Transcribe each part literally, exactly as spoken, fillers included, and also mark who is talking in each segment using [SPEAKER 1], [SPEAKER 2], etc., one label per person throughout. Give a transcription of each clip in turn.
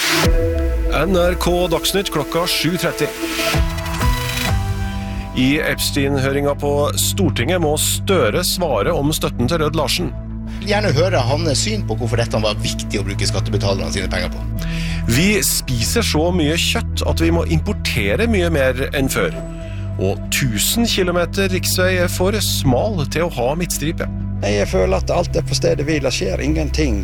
[SPEAKER 1] N R K Dagsnytt klokka sju tretti. I Epstein-høringa på Stortinget må Støre svare om støtten til Rød Larsen.
[SPEAKER 2] Gjerne høre hans syn på hvorfor dette var viktig å bruke skattebetalerne sine penger på.
[SPEAKER 1] Vi spiser så mye kjøtt at vi må importere mye mer enn før. Og tusen kilometer riksvei er for smal til å ha midtstripe.
[SPEAKER 3] Jeg føler at alt er på stedet hvil, det skjer ingenting.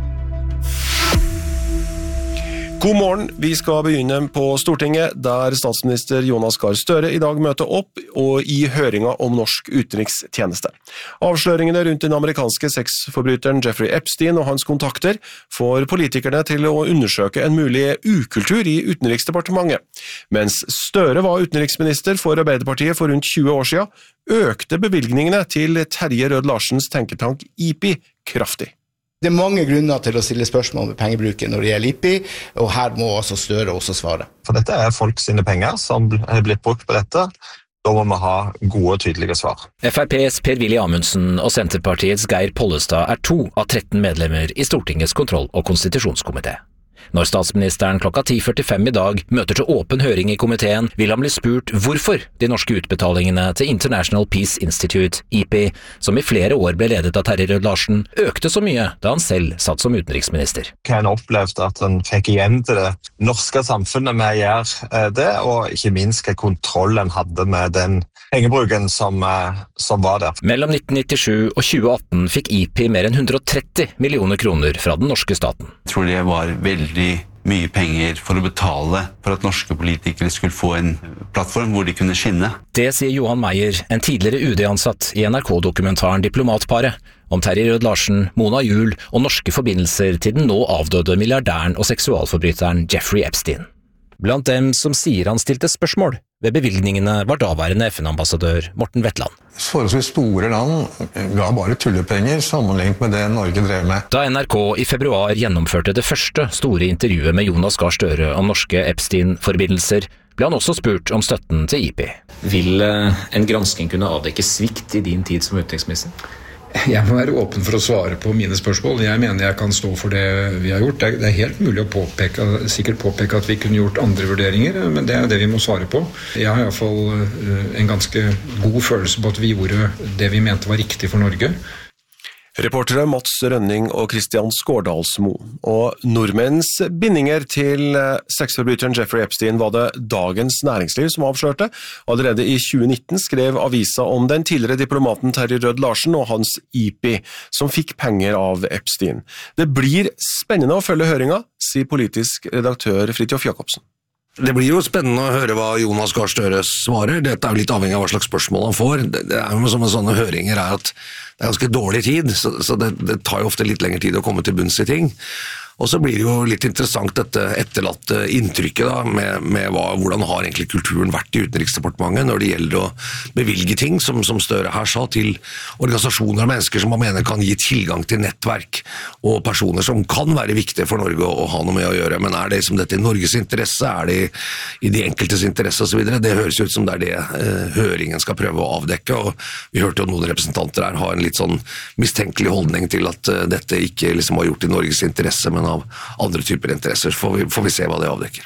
[SPEAKER 1] God morgen, vi skal begynne på Stortinget, der statsminister Jonas Gahr Støre i dag møter opp og i høringa om norsk utenrikstjeneste. Avsløringene rundt den amerikanske sexforbryteren Jeffrey Epstein og hans kontakter får politikerne til å undersøke en mulig ukultur i Utenriksdepartementet. Mens Støre var utenriksminister for Arbeiderpartiet for rundt tjue år siden, økte bevilgningene til Terje Rød Larsens tenketank I P I kraftig.
[SPEAKER 2] Det er mange grunner til å stille spørsmål med pengebruken når det gjelder I P I, og her må altså Støre også svare.
[SPEAKER 4] For dette er folk sine penger som er blitt brukt på dette. Da må vi ha gode og tydelige svar.
[SPEAKER 5] F R P's Per-Willy Amundsen og Senterpartiets Geir Pollestad er to av tretten medlemmer i Stortingets kontroll- og konstitusjonskomité. Når statsministeren klokka ti førtifem i dag møter til åpen høring i komiteen, vil han bli spurt hvorfor de norske utbetalingene til International Peace Institute, I P I, som i flere år ble ledet av Terje Rød Larsen, økte så mye da han selv satt som utenriksminister.
[SPEAKER 4] Hva han opplevde at han fikk igjen til det norske samfunnet med å gjøre det, og ikke minst hva kontroll han hadde med den pengebruken som, som var der.
[SPEAKER 5] Mellom nitten nittisju og tjue atten fikk I P I mer enn hundre og tretti millioner kroner fra den norske staten.
[SPEAKER 6] Jeg tror det var veldig mye penger for å betale for at norske politikere skulle få en plattform hvor de kunne skinne.
[SPEAKER 5] Det sier Johan Meyer, en tidligere U D-ansatt i N R K-dokumentaren Diplomatparet, om Terje Rød Larsen, Mona Juul og norske forbindelser til den nå avdøde milliardæren og seksualforbryteren Jeffrey Epstein. Blant dem som sier han stilte spørsmål ved bevilgningene var daværende F N-ambassadør Morten Wetland.
[SPEAKER 7] Forholdsvis store land ga bare tullepenger sammenlignet med det Norge drev med.
[SPEAKER 5] Da N R K i februar gjennomførte det første store intervjuet med Jonas Gahr Støre om norske Epstein-forbindelser, ble han også spurt om støtten til I P I.
[SPEAKER 8] Vil en gransking kunne avdekke svikt i din tid som utenriksminister?
[SPEAKER 9] Jeg må være åpen for å svare på mine spørsmål. Jeg mener jeg kan stå for det vi har gjort. Det er helt mulig å påpeke, sikkert påpeke at vi kunne gjort andre vurderinger, men det er det vi må svare på. Jeg har i hvert fall en ganske god følelse på at vi gjorde det vi mente var riktig for Norge.
[SPEAKER 1] Reportere Mats Rønning og Christian Skårdalsmo. Og nordmenns bindinger til sexforbryteren Jeffrey Epstein var det Dagens Næringsliv som avslørte. Allerede i tjue nitten skrev avisa om den tidligere diplomaten Terje Rød Larsen og hans I P I, som fikk penger av Epstein. Det blir spennende å følge høringa, sier politisk redaktør Fridtjof Jacobsen.
[SPEAKER 10] Det blir jo spennende å høre hva Jonas Gahr Støre svarer. Dette er jo litt avhengig av hva slags spørsmål han får. Det er jo som med sånne høringer er at det er ganske dårlig tid, så, så det, det tar jo ofte litt lengre tid å komme til bunns i ting. Og så blir det jo litt interessant dette etterlatte inntrykket da, med, med hva, hvordan har egentlig kulturen vært i Utenriksdepartementet når det gjelder å bevilge ting, som, som Støre her sa, til organisasjoner og mennesker som man mener kan gi tilgang til nettverk og personer som kan være viktige for Norge å, å ha noe med å gjøre. Men er det som dette i Norges interesse, er det i, i de enkeltes interesse og så videre? Det høres ut som det er det eh, høringen skal prøve å avdekke, og vi hørte jo noen representanter her ha en litt sånn mistenkelig holdning til at uh, dette ikke liksom var gjort i Norges interesse, men av andre typer interesser, får vi, får vi se hva det avdekker.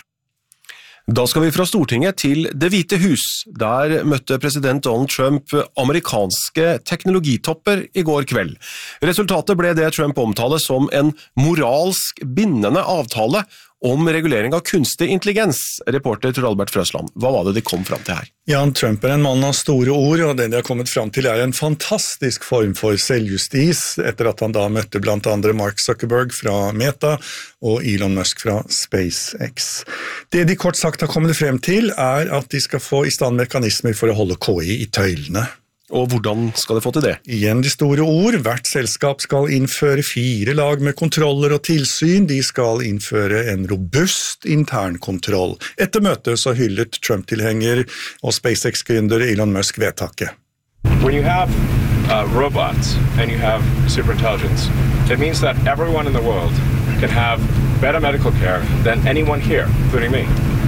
[SPEAKER 1] Da skal vi fra Stortinget til Det hvite hus. Der møtte president Donald Trump amerikanske teknologitopper i går kveld. Resultatet ble det Trump omtaler som en moralsk bindende avtale om regulering av kunstig intelligens. Reporter Tor Albert Frøsland, hva var det de kom fram til her?
[SPEAKER 11] Jan Trump er en mann av store ord, og det de har kommet fram til er en fantastisk form for selvjustis, etter at han da møtte blant andre Mark Zuckerberg fra Meta og Elon Musk fra SpaceX. Det de kort sagt har kommet frem til er at de skal få i stand mekanismer for å holde K I i tøylene.
[SPEAKER 1] Og hvordan skal de få til det?
[SPEAKER 11] Igjen de store ord. Hvert selskap skal innføre fire lag med kontroller og tilsyn. De skal innføre en robust internkontroll. Etter møtet så hyllet Trump-tilhenger og SpaceX-gründer Elon Musk vedtaket.
[SPEAKER 12] When you have uh, robots and you have superintelligence, it means that everyone in the world can have better medical care than anyone here, including me.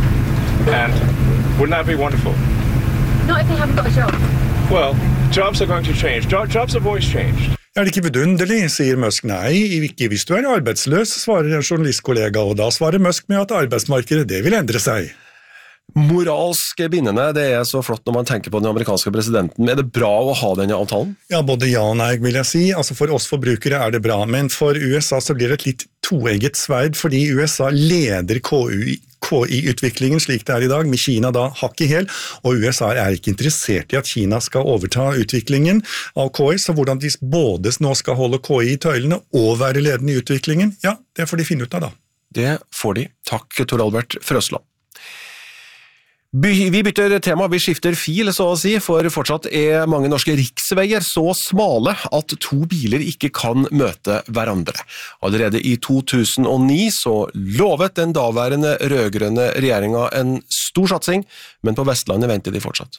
[SPEAKER 12] And wouldn't that be wonderful?
[SPEAKER 13] Not if they haven't got a job.
[SPEAKER 12] Well, jobs are going to change. Jo- jobs have always changed.
[SPEAKER 11] Er det ikke vidunderlig, sier Musk. Nei, ikke hvis du er arbeidsløs, svarer en journalistkollega, og da svarer Musk med at arbeidsmarkedet det vil endre seg.
[SPEAKER 1] Moralsk bindende, det er så flott når man tenker på den amerikanske presidenten. Er det bra å ha denne avtalen?
[SPEAKER 11] Ja, både ja og nei, vil jeg si. Altså for oss forbrukere er det bra, men for U S A så blir det et litt toegget sverd, fordi U S A leder K I-utviklingen slik det er i dag, med Kina da hakk i hæl, og U S A er ikke interessert i at Kina skal overta utviklingen av K I, så hvordan de både nå skal holde K I i tøylene og være ledende i utviklingen, ja, det får de finne ut av da.
[SPEAKER 1] Det får de. Takk, Tor Albert Frøsland. Vi bytter tema, vi skifter fil så å si, for fortsatt er mange norske riksveier så smale at to biler ikke kan møte hverandre. Allerede i to tusen og ni så lovet den daværende rødgrønne regjeringen en stor satsing, men på Vestlandet venter de fortsatt.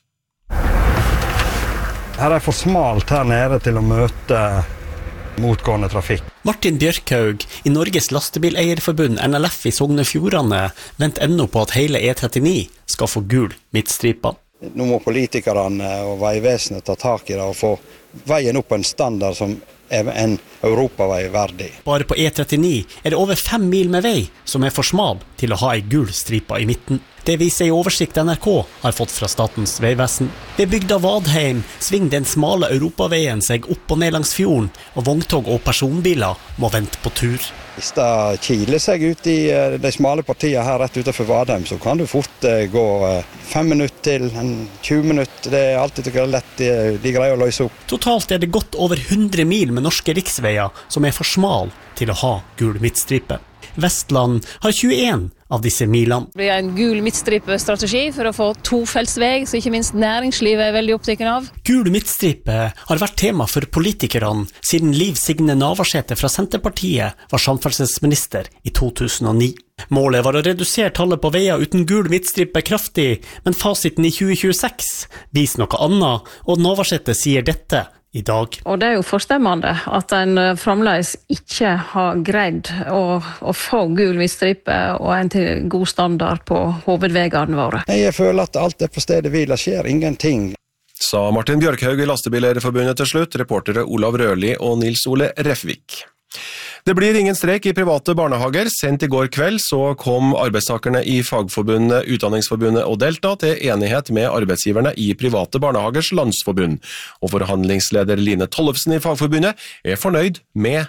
[SPEAKER 3] Her er for smalt her nede til å møte motgående trafikk.
[SPEAKER 13] Martin Bjørkhaug i Norges lastebileierforbund N L F i Sogne Fjordane venter ennå på at hele E trettini skal få gul midtstripa.
[SPEAKER 3] Nå må politikerne og veivesenet ta tak i det og få veien opp på en standard som er en europavei verdig.
[SPEAKER 13] Bare på E trettini er det over fem mil med vei som er for smal til å ha ei gul stripa i midten. Det viser i oversikt N R K har fått fra Statens vegvesen. Ved bygda Vadheim svinger den smale europaveien seg opp og ned langs fjorden, og vogntog og personbiler må vente på tur.
[SPEAKER 3] Hvis det kiler seg ut i de smale partiene her rett utenfor Vadheim, så kan du fort gå fem minutter til en tjue minutter. Det er alltid lett, de greier å løse opp.
[SPEAKER 13] Totalt er det godt over hundre mil med norske riksveier som er for smal til å ha gul midtstripe. Vestland har tjueen av disse milene.
[SPEAKER 14] Det blir en gul midtstripe-strategi for å få tofeltsveg, så ikke minst næringslivet er veldig opptatt av.
[SPEAKER 13] Gul midtstripe har vært tema for politikerne siden Liv Signe Navarsete fra Senterpartiet var samferdselsminister i to tusen og ni. Målet var å redusere tallet på veier uten gul midtstripe kraftig, men fasiten i tjue tjueseks viser noe annet, og Navarsete sier dette i dag.
[SPEAKER 14] Og det er jo forstemmende at en fremdeles ikke har greid å, å få gul midtstripe og en til god standard på hovedveiene våre.
[SPEAKER 3] Jeg føler at alt er på stedet hvil, det skjer ingenting.
[SPEAKER 1] Sa Martin Bjørkhaug i Lastebileierforbundet til slutt, reportere Olav Rørli og Nils Ole Refvik. Det blir ingen strek i private barnehager. Sent i går kveld så kom arbeidstakerne i Fagforbundet, Utdanningsforbundet og Delta til enighet med arbeidsgiverne i Private Barnehagers Landsforbund. Og forhandlingsleder Line Tollefsen i Fagforbundet er fornøyd med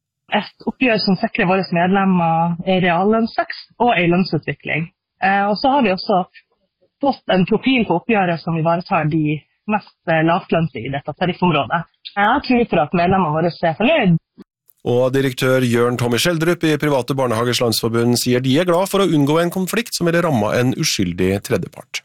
[SPEAKER 15] et oppgjør som sikrer våre medlemmer en reallønnsvekst og en lønnsutvikling. Og så har vi også fått en profil på oppgjøret som ivaretar de mest lavtlønte i dette tariffområdet. Jeg tror for at medlemmene våre er fornøyd.
[SPEAKER 1] Og direktør Jørn Tommy Skjeldrup i Private Barnehagers Landsforbund sier de er glad for å unngå en konflikt som ville ramme en uskyldig tredjepart.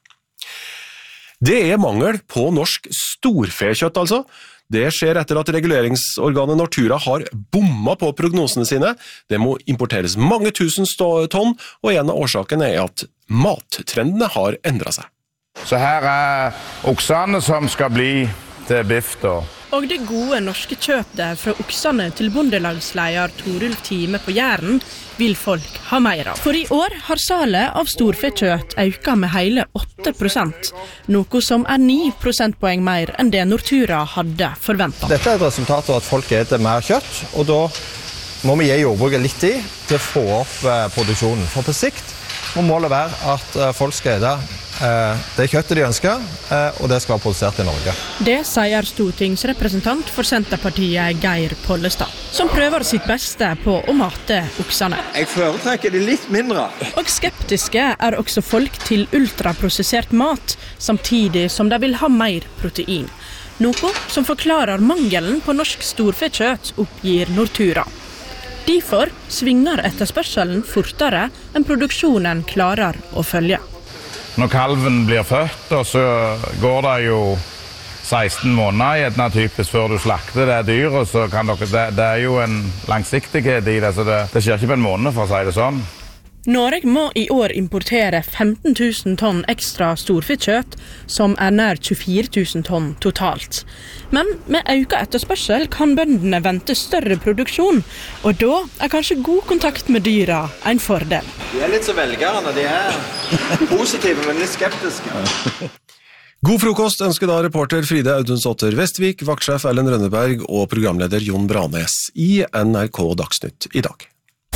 [SPEAKER 1] Det er mangel på norsk storfekjøtt altså. Det skjer etter at reguleringsorganet Nortura har bomma på prognosene sine. Det må importeres mange tusen tonn, og en av årsakene er at mattrendene har endret seg.
[SPEAKER 16] Så her er oksene som skal bli til biff da.
[SPEAKER 17] Og det gode norske kjøttet fra oksene til bondelagsleder Torulf Time på Jæren vil folk ha mer av. For i år har salet av storfekjøtt økt med hele åtte prosent, noe som er ni prosentpoeng mer enn det Nortura hadde forventet.
[SPEAKER 18] Dette er et resultat av at folk eter mer kjøtt, og da må vi gi jordbruket litt tid til å få opp produksjonen. For på sikt må målet være at folk skal ete det kjøttet de ønsker, og det skal være produsert i Norge.
[SPEAKER 17] Det sier stortingsrepresentant for Senterpartiet Geir Pollestad, som prøver sitt beste på å mate oksene.
[SPEAKER 18] Jeg foretrekker det litt mindre.
[SPEAKER 17] Og skeptiske er også folk til ultraprosessert mat, samtidig som de vil ha mer protein. Noe som forklarer mangelen på norsk storfekjøtt, oppgir Nortura. Derfor svinger etterspørselen fortere enn produksjonen klarer å følge.
[SPEAKER 16] Når kalven blir født, og så går det jo seksten måneder i et typisk før du slakter det dyret, så kan dere, det, det er jo en langsiktighet i det, så det, det skjer ikke på en måned for å si det sånn.
[SPEAKER 17] Norge må i år importere femten tusen tonn ekstra storfekjøtt, som er nær tjuefire tusen tonn totalt. Men med økt etterspørsel kan bøndene vente større produksjon, og da er kanskje god kontakt med dyra en fordel.
[SPEAKER 18] De er litt så velgerne, de er positive, men litt skeptiske.
[SPEAKER 1] God frokost ønsker da reporter Fride Audun-Sotter Vestvik, vaktsjef Ellen Rønneberg og programleder Jon Branes i N R K Dagsnytt i dag.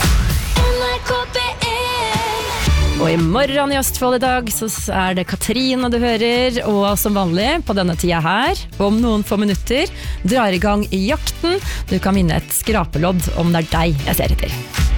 [SPEAKER 19] Og i morgen i Østfold i dag så er det Katrine du hører, og som vanlig på denne tida her, om noen få minutter, drar i gang i jakten. Du kan vinne et skrapelodd om det er deg jeg ser etter.